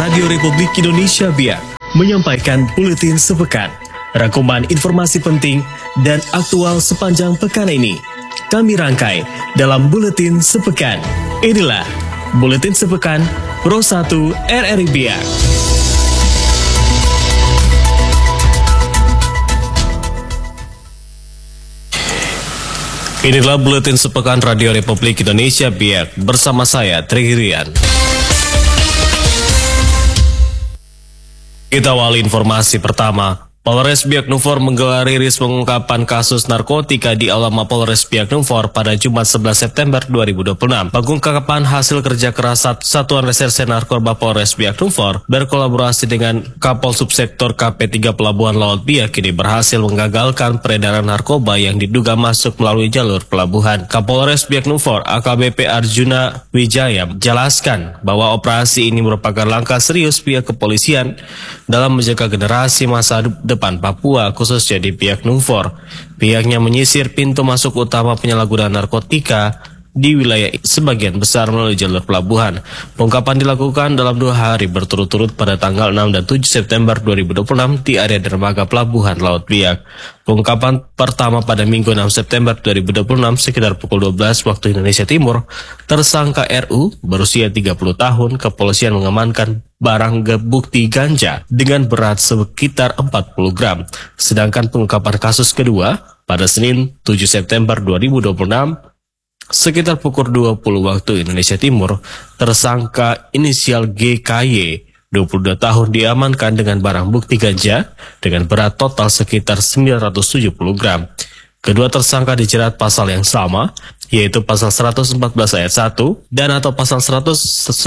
Radio Republik Indonesia BIAK menyampaikan buletin sepekan, rangkuman informasi penting dan aktual sepanjang pekan ini. Kami rangkai dalam buletin sepekan. Inilah buletin sepekan Pro 1 RRI BIAK. Inilah buletin sepekan Radio Republik Indonesia BIAK bersama saya Trihirian. Kita awali informasi pertama. Polres Biak Numfor menggelar rilis pengungkapan kasus narkotika di Aula Mapolres Biak Numfor pada Jumat 11 September 2026. Pengungkapan hasil kerja keras Satuan Reserse Narkoba Polres Biak Numfor berkolaborasi dengan Kapol Subsektor KP3 Pelabuhan Laut Biak ini berhasil menggagalkan peredaran narkoba yang diduga masuk melalui jalur pelabuhan. Kapolres Biak Numfor AKBP Arjuna Wijaya menjelaskan bahwa operasi ini merupakan langkah serius pihak kepolisian dalam menjaga generasi masa depan Papua, khususnya di Biak Numfor. Pihaknya menyisir pintu masuk utama penyalahgunaan narkotika di wilayah sebagian besar melalui jalur pelabuhan. Pengungkapan dilakukan dalam 2 hari berturut-turut pada tanggal 6 dan 7 September 2026 di area dermaga Pelabuhan Laut Biak. Pengungkapan pertama pada Minggu 6 September 2026 sekitar pukul 12 waktu Indonesia Timur, tersangka RU berusia 30 tahun, kepolisian mengamankan barang bukti ganja dengan berat sekitar 40 gram. Sedangkan pengungkapan kasus kedua pada Senin 7 September 2026 sekitar pukul 20 waktu Indonesia Timur, tersangka inisial GKY 22 tahun diamankan dengan barang bukti ganja dengan berat total sekitar 970 gram. Kedua tersangka dijerat pasal yang sama, yaitu pasal 114 ayat 1 dan atau pasal 111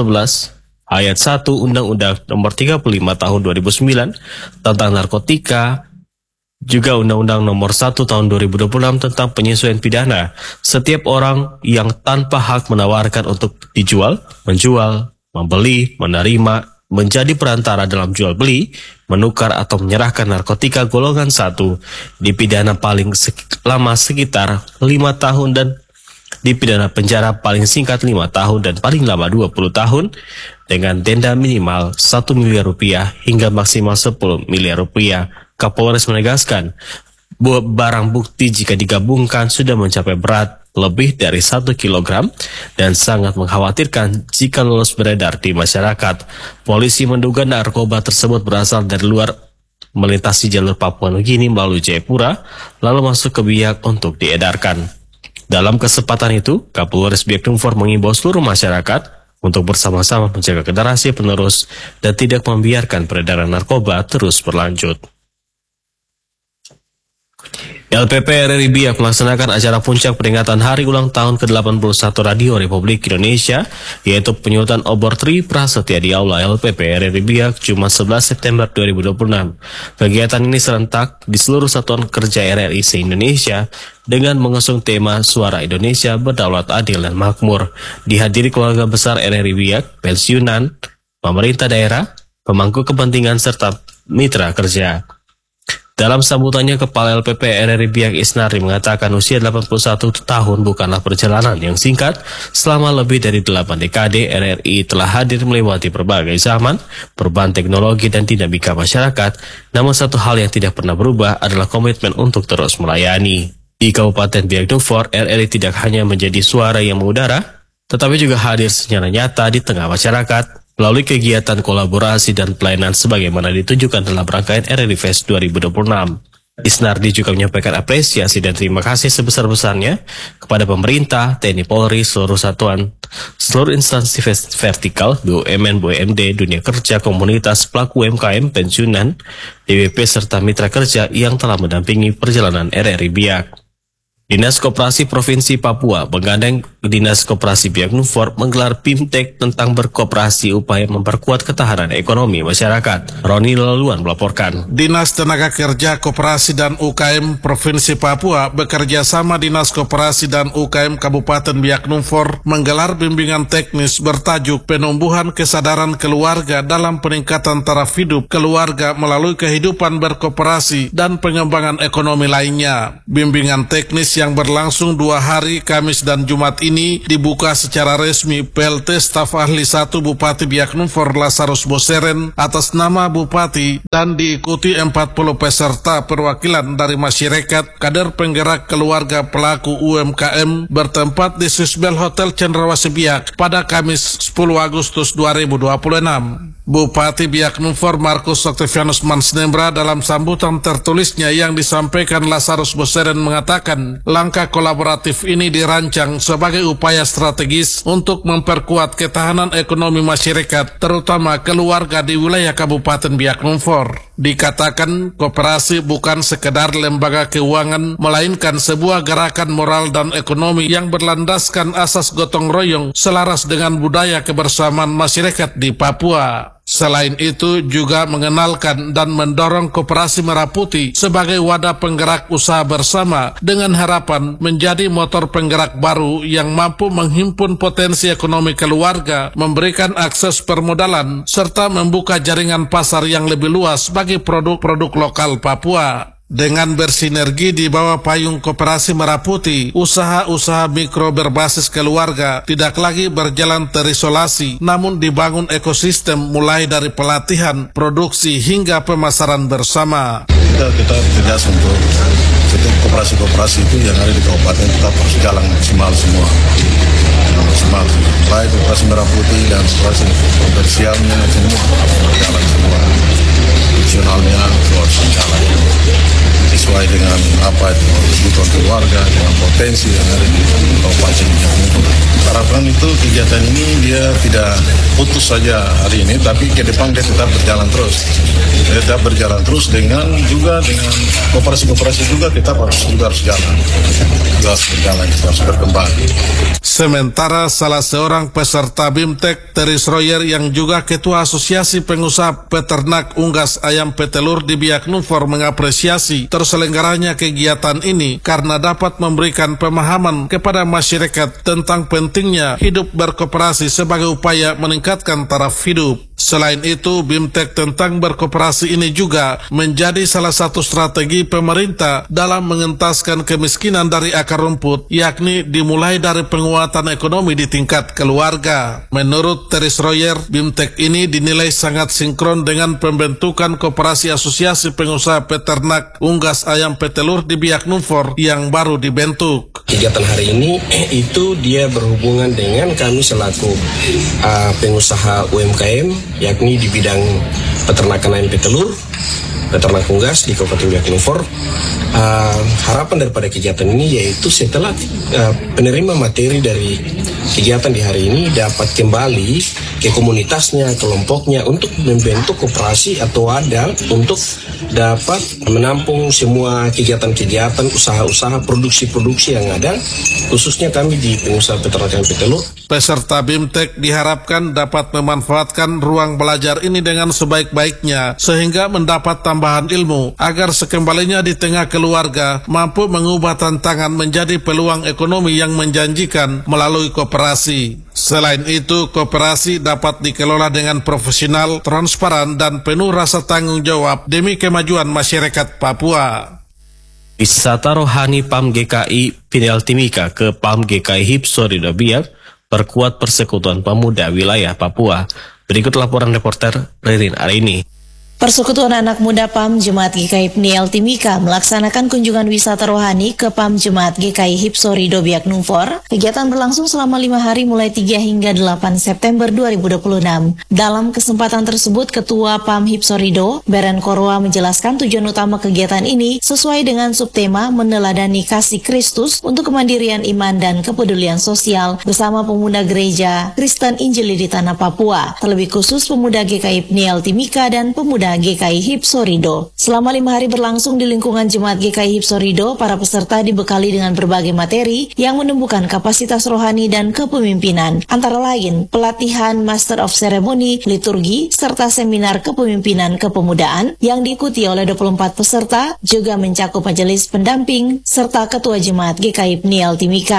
ayat 1 Undang-Undang Nomor 35 Tahun 2009 tentang narkotika, juga Undang-Undang Nomor 1 Tahun 2026 tentang penyesuaian pidana. Setiap orang yang tanpa hak menawarkan untuk dijual, menjual, membeli, menerima, menjadi perantara dalam jual beli, menukar atau menyerahkan narkotika golongan 1 dipidana paling lama sekitar 5 tahun dan dipidana penjara paling singkat 5 tahun dan paling lama 20 tahun dengan denda minimal 1 miliar rupiah hingga maksimal 10 miliar rupiah. Kapolres menegaskan bahwa barang bukti jika digabungkan sudah mencapai berat lebih dari 1 kilogram dan sangat mengkhawatirkan jika lolos beredar di masyarakat. Polisi menduga narkoba tersebut berasal dari luar, melintasi jalur Papua Nugini melalui Jayapura, lalu masuk ke Biak untuk diedarkan. Dalam kesempatan itu, Kapolres Biak Numfor mengimbau seluruh masyarakat untuk bersama-sama menjaga generasi penerus dan tidak membiarkan peredaran narkoba terus berlanjut. LPP RRI BIAK melaksanakan acara puncak peringatan hari ulang tahun ke-81 Radio Republik Indonesia, yaitu penyutan obor Tri Prasetya di Aula LPP RRI BIAK Jumat 11 September 2026. Kegiatan ini serentak di seluruh satuan kerja RRI se-Indonesia dengan mengusung tema Suara Indonesia Berdaulat Adil dan Makmur. Dihadiri keluarga besar RRI BIAK, pensiunan, pemerintah daerah, pemangku kepentingan serta mitra kerja. Dalam sambutannya, Kepala LPP RRI BIAK Isnari mengatakan usia 81 tahun bukanlah perjalanan yang singkat. Selama lebih dari 8 dekade, RRI telah hadir melewati berbagai zaman, perubahan teknologi dan dinamika masyarakat. Namun satu hal yang tidak pernah berubah adalah komitmen untuk terus melayani. Di Kabupaten Biak Numfor, RRI tidak hanya menjadi suara yang mengudara, tetapi juga hadir secara nyata di tengah masyarakat melalui kegiatan kolaborasi dan pelayanan sebagaimana ditunjukkan dalam rangkaian RRI Fest 2026. Isnardi juga menyampaikan apresiasi dan terima kasih sebesar-besarnya kepada pemerintah, TNI Polri, seluruh instansi vertikal, BUMN, BUMD, dunia kerja, komunitas, pelaku UMKM, pensiunan, DWP, serta mitra kerja yang telah mendampingi perjalanan RRI BIAK. Dinas Koperasi Provinsi Papua menggandeng Dinas Koperasi Biak Numfor menggelar BIMTEK tentang berkoperasi upaya memperkuat ketahanan ekonomi masyarakat. Roni Laluan melaporkan. Dinas Tenaga Kerja Koperasi dan UKM Provinsi Papua bekerja sama Dinas Koperasi dan UKM Kabupaten Biak Numfor menggelar bimbingan teknis bertajuk Penumbuhan Kesadaran Keluarga dalam Peningkatan Taraf Hidup Keluarga melalui Kehidupan Berkoperasi dan Pengembangan Ekonomi lainnya. Bimbingan teknis yang berlangsung 2 hari Kamis dan Jumat ini dibuka secara resmi PLT Staf Ahli 1 Bupati Biak Numfor Lazarus Boseren atas nama Bupati dan diikuti 40 peserta perwakilan dari masyarakat, kader penggerak keluarga pelaku UMKM bertempat di Swisbel Hotel Cendrawasih Biak pada Kamis 10 Agustus 2026. Bupati Biak Numfor Markus Octavianus Mansnembra dalam sambutan tertulisnya yang disampaikan Lazarus Boseren mengatakan langkah kolaboratif ini dirancang sebagai upaya strategis untuk memperkuat ketahanan ekonomi masyarakat terutama keluarga di wilayah Kabupaten Biak Numfor. Dikatakan koperasi bukan sekedar lembaga keuangan melainkan sebuah gerakan moral dan ekonomi yang berlandaskan asas gotong royong selaras dengan budaya kebersamaan masyarakat di Papua. Selain itu juga mengenalkan dan mendorong Koperasi Merah Putih sebagai wadah penggerak usaha bersama dengan harapan menjadi motor penggerak baru yang mampu menghimpun potensi ekonomi keluarga, memberikan akses permodalan, serta membuka jaringan pasar yang lebih luas bagi produk-produk lokal Papua. Dengan bersinergi di bawah payung Koperasi Merah Putih, usaha-usaha mikro berbasis keluarga tidak lagi berjalan terisolasi, namun dibangun ekosistem mulai dari pelatihan, produksi hingga pemasaran bersama. Kita tegas untuk setiap koperasi-koperasi itu yang ada di kabupaten tetap harus jalan maksimal semua. Maksimal, baik Koperasi Merah Putih dan koperasi komersialnya semua jalan semua. Fungsionalnya harus jalan sesuai dengan apa itu kebutuhan keluarga dengan potensi yang ada di kabupaten Biak Numfor. Harapan itu kegiatan ini dia tidak putus saja hari ini, tapi ke depan dia tetap berjalan terus. Dia tetap berjalan terus dengan koperasi-koperasi juga kita harus jalan. Kita harus berjalan, kita harus berkembang. Sementara salah seorang peserta BIMTEK, Teris Royer yang juga Ketua Asosiasi Pengusaha Peternak Unggas Ayam Petelur di Biak Numfor mengapresiasi terselenggaranya kegiatan ini karena dapat memberikan pemahaman kepada masyarakat tentang pentingnya hidup berkoperasi sebagai upaya meningkatkan taraf hidup. Selain itu, BIMTEK tentang berkoperasi ini juga menjadi salah satu strategi pemerintah dalam mengentaskan kemiskinan dari akar rumput, yakni dimulai dari penguatan ekonomi di tingkat keluarga. Menurut Teris Royer, BIMTEK ini dinilai sangat sinkron dengan pembentukan Koperasi Asosiasi Pengusaha Peternak Unggas Ayam Petelur di Biak Numfor yang baru dibentuk. Kegiatan hari ini itu dia berhubungan dengan kami selaku pengusaha UMKM, yakni di bidang peternakan ayam petelur, peternak unggas di Kabupaten Biak Numfor. Harapan daripada kegiatan ini yaitu setelah penerima materi dari kegiatan di hari ini dapat kembali ke komunitasnya, kelompoknya untuk membentuk koperasi atau wadah untuk dapat menampung semua kegiatan-kegiatan, usaha-usaha, produksi-produksi yang ada, khususnya kami di pengusaha peternakan petelur. Peserta BIMTEK diharapkan dapat memanfaatkan ruang belajar ini dengan sebaik-baiknya sehingga mendapat tambahan ilmu agar sekembalinya di tengah keluarga mampu mengubah tantangan menjadi peluang ekonomi yang menjanjikan melalui koperasi. Selain itu, koperasi dapat dikelola dengan profesional, transparan, dan penuh rasa tanggung jawab demi kemajuan masyarakat Papua. Wisata rohani PAM GKI Pinel Timika ke PAM GKI Hipsorido Biak perkuat persekutuan pemuda wilayah Papua. Berikut laporan reporter Ririn Arini. Persekutuan Anak Muda PAM Jemaat GKI Pniel Timika melaksanakan kunjungan wisata rohani ke PAM Jemaat GKI Hipsorido Biak Numfor. Kegiatan berlangsung selama 5 hari mulai 3 hingga 8 September 2026. Dalam kesempatan tersebut, Ketua PAM Hipsorido, Beren Korwa, menjelaskan tujuan utama kegiatan ini sesuai dengan subtema meneladani kasih Kristus untuk kemandirian iman dan kepedulian sosial bersama pemuda gereja Kristen Injili di Tanah Papua, terlebih khusus pemuda GKI Pniel Timika dan pemuda GKI Hipsorido. Selama 5 hari berlangsung di lingkungan Jemaat GKI Hipsorido, para peserta dibekali dengan berbagai materi yang menumbuhkan kapasitas rohani dan kepemimpinan, antara lain pelatihan Master of Ceremony, liturgi, serta seminar kepemimpinan kepemudaan yang diikuti oleh 24 peserta, juga mencakup majelis pendamping serta Ketua Jemaat GKI Pniel Timika.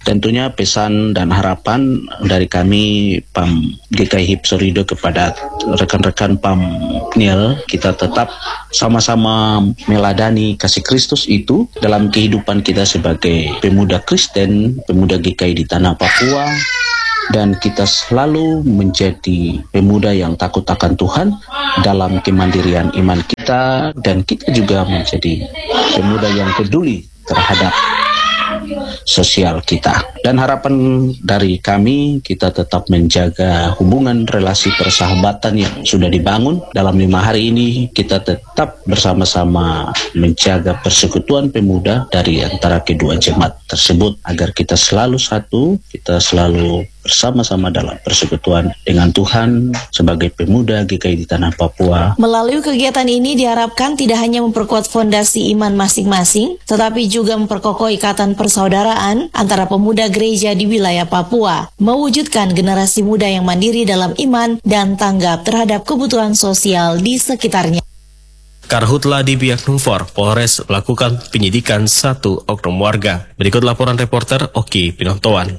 Tentunya pesan dan harapan dari kami PAM GKI Hipsorido kepada rekan-rekan PAM NIL, kita tetap sama-sama meladani kasih Kristus itu dalam kehidupan kita sebagai pemuda Kristen, pemuda GKI di tanah Papua, dan kita selalu menjadi pemuda yang takut akan Tuhan dalam kemandirian iman kita, dan kita juga menjadi pemuda yang peduli terhadap sosial kita. Dan harapan dari kami, kita tetap menjaga hubungan relasi persahabatan yang sudah dibangun dalam 5 hari ini. Kita tetap bersama-sama menjaga persekutuan pemuda dari antara kedua jemaat tersebut, agar kita selalu satu, kita selalu bersama-sama dalam persekutuan dengan Tuhan sebagai pemuda GKI di tanah Papua. Melalui kegiatan ini diharapkan tidak hanya memperkuat fondasi iman masing-masing, tetapi juga memperkokoh ikatan persaudaraan antara pemuda gereja di wilayah Papua, mewujudkan generasi muda yang mandiri dalam iman dan tanggap terhadap kebutuhan sosial di sekitarnya. Karhutla di Biak Numfor, Polres melakukan penyidikan 1 oknum warga. Berikut laporan reporter Oki Pinontoan.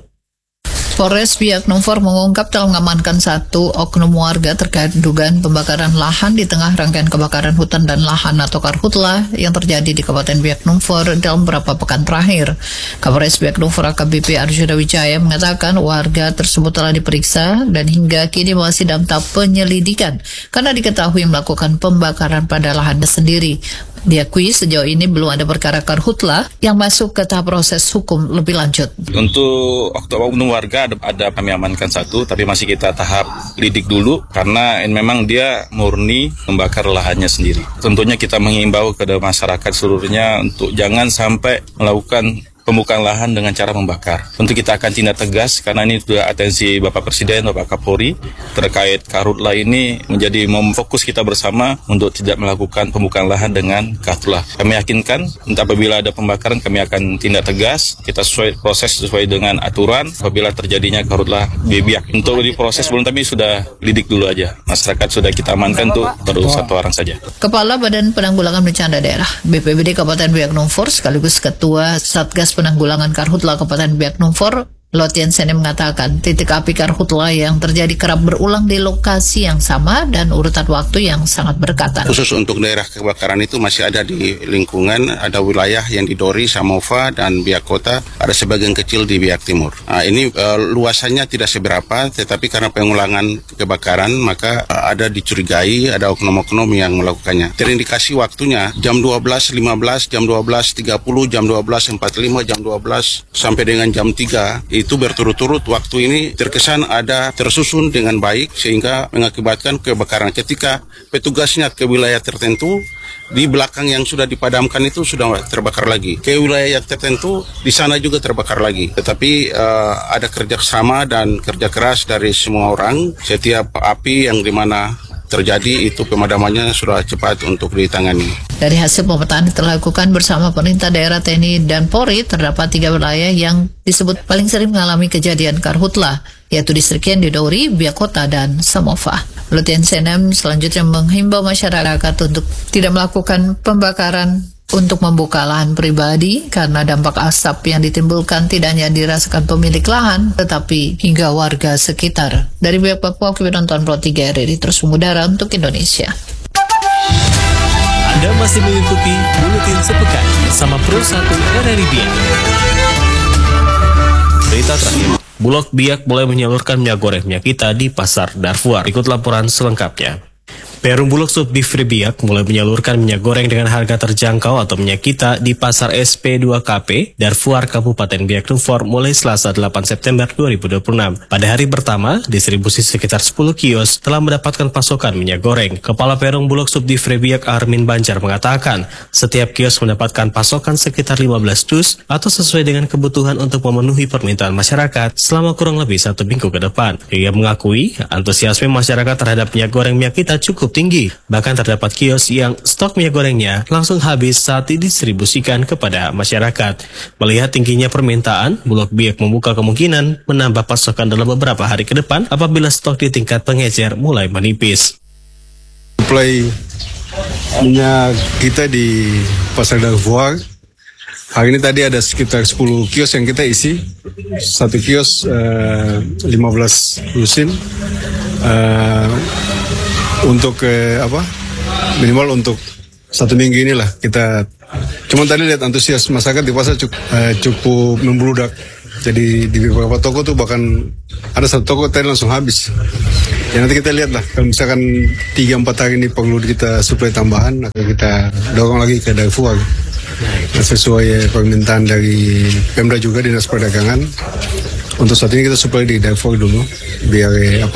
Polres Biak Numfor mengungkap telah mengamankan 1 oknum warga terkait dugaan pembakaran lahan di tengah rangkaian kebakaran hutan dan lahan atau karhutla yang terjadi di Kabupaten Biak Numfor dalam beberapa pekan terakhir. Kapolres Biak Numfor AKBP Arjuna Wijaya mengatakan warga tersebut telah diperiksa dan hingga kini masih dalam tahap penyelidikan karena diketahui melakukan pembakaran pada lahannya sendiri. Diakui sejauh ini belum ada perkara karhutla yang masuk ke tahap proses hukum lebih lanjut. Untuk oknum warga ada kami amankan 1, tapi masih kita tahap lidik dulu karena memang dia murni membakar lahannya sendiri. Tentunya kita mengimbau kepada masyarakat seluruhnya untuk jangan sampai melakukan pembukaan lahan dengan cara membakar. Tentu kita akan tindak tegas karena ini sudah atensi Bapak Presiden, Bapak Kapolri terkait karhutla ini menjadi fokus kita bersama untuk tidak melakukan pembukaan lahan dengan karhutla. Kami yakinkan apabila ada pembakaran kami akan tindak tegas, kita proses sesuai dengan aturan apabila terjadinya karhutla di Biak. Untuk di proses belum, tapi sudah lidik dulu aja. Masyarakat sudah kita amankan tuh baru 1 orang saja. Kepala Badan Penanggulangan Bencana Daerah BPBD Kabupaten Biak Numfor sekaligus Ketua Satgas Penanggulangan Karhutla Kabupaten Biak Numfor, Lotien Sene mengatakan titik api karhutla yang terjadi kerap berulang di lokasi yang sama dan urutan waktu yang sangat berdekatan. Khusus untuk daerah kebakaran itu masih ada di lingkungan, ada wilayah yang di Dori, Samova, dan Biak Kota, ada sebagian kecil di Biak Timur. Nah, ini luasannya tidak seberapa, tetapi karena pengulangan kebakaran maka ada dicurigai ada oknum-oknum yang melakukannya. Terindikasi waktunya jam 12.15, jam 12.30, jam 12.45, jam 12 sampai dengan jam 3. Itu berturut-turut waktu ini terkesan ada tersusun dengan baik sehingga mengakibatkan kebakaran. Ketika petugasnya ke wilayah tertentu, di belakang yang sudah dipadamkan itu sudah terbakar lagi. Ke wilayah yang tertentu, di sana juga terbakar lagi. Tetapi ada kerjasama dan kerja keras dari semua orang. Setiap api yang dimana terjadi itu pemadamannya sudah cepat untuk ditangani. Dari hasil pemetaan yang dilakukan bersama pemerintah daerah, TNI, dan Polri, terdapat 3 wilayah yang disebut paling sering mengalami kejadian karhutla, yaitu Distrik Yen di Dori, Biak Kota, dan Samova. Lutien Senem selanjutnya menghimbau masyarakat untuk tidak melakukan pembakaran untuk membuka lahan pribadi karena dampak asap yang ditimbulkan tidak hanya dirasakan pemilik lahan tetapi hingga warga sekitar. Dari Biak Papua, Penonton Pro 3 RRI terus mengudara untuk Indonesia. Anda masih mengikuti Buletin Sepekan bersama Pro 1 RRI Biak. Berita terakhir, Bulog Biak mulai menyalurkan minyak goreng minyak kita di pasar Darfur. Ikut laporan selengkapnya. Perum Bulog Subdivri Biak mulai menyalurkan minyak goreng dengan harga terjangkau atau minyak kita di pasar SP2KP Darfur Kabupaten Biak Numfor mulai Selasa 8 September 2026. Pada hari pertama, distribusi sekitar 10 kios telah mendapatkan pasokan minyak goreng. Kepala Perum Bulog Subdivri Biak Armin Banjar mengatakan, setiap kios mendapatkan pasokan sekitar 15 dus atau sesuai dengan kebutuhan untuk memenuhi permintaan masyarakat selama kurang lebih 1 minggu ke depan. Ia mengakui antusiasme masyarakat terhadap minyak goreng minyak kita cukup tinggi. Bahkan terdapat kios yang stok minyak gorengnya langsung habis saat didistribusikan kepada masyarakat. Melihat tingginya permintaan, Bulog Biak membuka kemungkinan menambah pasokan dalam beberapa hari ke depan apabila stok di tingkat pengecer mulai menipis. Suplai minyak kita di pasar Darfur Hari ini tadi ada sekitar 10 kios yang kita isi. Satu kios 15 lusin untuk minimal untuk 1 minggu inilah kita. Cuman tadi lihat antusias masyarakat di pasar cukup membludak. Jadi di beberapa toko tuh bahkan ada satu toko tadi langsung habis. Ya nanti kita lihat lah, kalau misalkan 3-4 hari ini perlu kita suplai tambahan, akan kita dorong lagi ke Darfur. Sesuai permintaan dari Pemda juga, Dinas Perdagangan. Untuk saat ini kita suplai di Darfur dulu, biar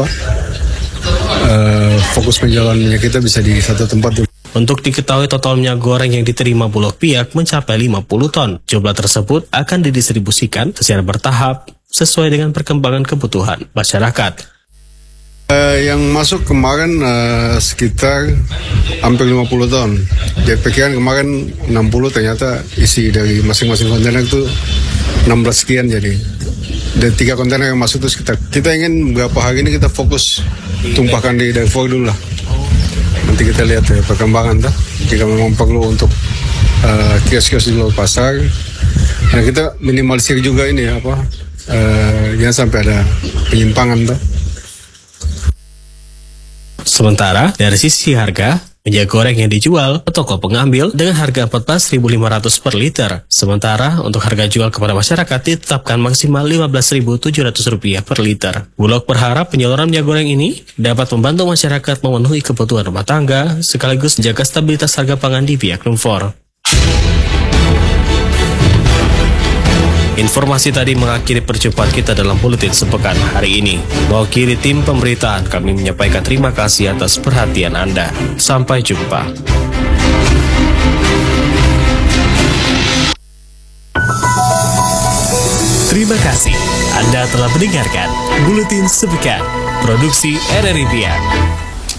fokus penjualan minyak kita bisa di satu tempat dulu. Untuk diketahui total minyak goreng yang diterima Bulog Piak mencapai 50 ton. Jumlah tersebut akan didistribusikan secara bertahap sesuai dengan perkembangan kebutuhan masyarakat. Yang masuk kemarin sekitar hampir 50 ton. Jadi perkiraan kemarin 60, ternyata isi dari masing-masing kontainer itu 16 sekian jadi. Dan 3 kontainer yang masuk itu sekitar. Kita ingin beberapa hari ini kita fokus tumpahkan di Darfur dulu lah. Nanti kita lihat perkembangan jika memang perlu untuk kios-kios di luar pasar. Nah kita minimalisir juga ini jangan sampai ada penyimpangan . Sementara dari sisi harga, minyak goreng yang dijual ke toko pengambil dengan harga Rp14.500 per liter. Sementara untuk harga jual kepada masyarakat ditetapkan maksimal Rp15.700 per liter. Bulog berharap penyaluran minyak goreng ini dapat membantu masyarakat memenuhi kebutuhan rumah tangga sekaligus menjaga stabilitas harga pangan di Biak Numfor. Informasi tadi mengakhiri perjumpaan kita dalam Buletin Sepekan hari ini. Mewakili tim pemberitaan, kami menyampaikan terima kasih atas perhatian Anda. Sampai jumpa. Terima kasih Anda telah mendengarkan Buletin Sepekan, produksi RRI Biak.